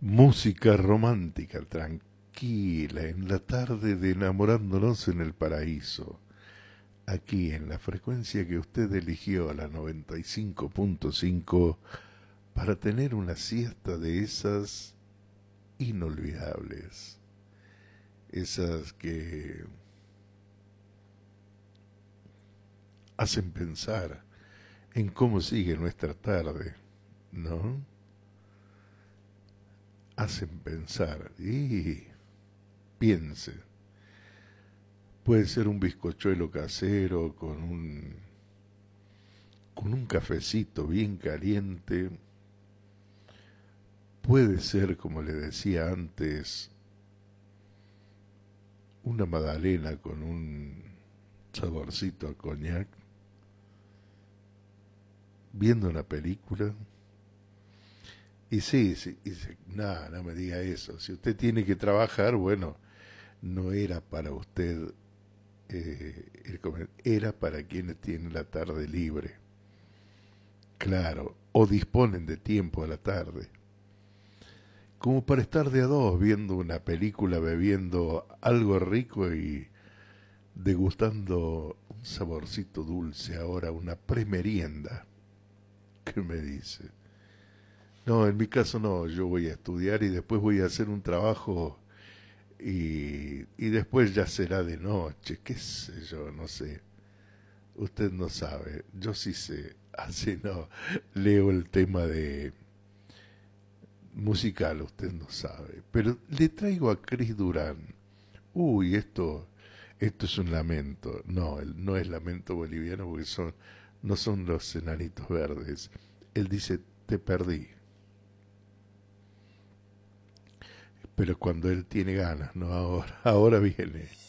Música romántica, tranquila, en la tarde de enamorándonos en el paraíso. Aquí en la frecuencia que usted eligió, la 95.5, para tener una siesta de esas inolvidables. Esas que hacen pensar en cómo sigue nuestra tarde, ¿no? Hacen pensar y piense. Puede ser un bizcochuelo casero con un cafecito bien caliente. Puede ser, como le decía antes, una magdalena con un saborcito a coñac, viendo una película. Y sí, no, no me diga eso. Si usted tiene que trabajar, bueno, no era para usted el comer, era para quienes tienen la tarde libre. Claro, o disponen de tiempo a la tarde. Como para estar de a dos viendo una película, bebiendo algo rico y degustando un saborcito dulce, ahora una premerienda. ¿Qué me dice? No, en mi caso no, yo voy a estudiar y después voy a hacer un trabajo y después ya será de noche, qué sé yo, no sé. Usted no sabe, yo sí sé, así no, leo el tema de musical, usted no sabe. Pero le traigo a Chris Durán. Uy, esto es un lamento. No, no es lamento boliviano porque no son los enanitos verdes. Él dice, te perdí. Pero cuando él tiene ganas, no ahora, ahora viene.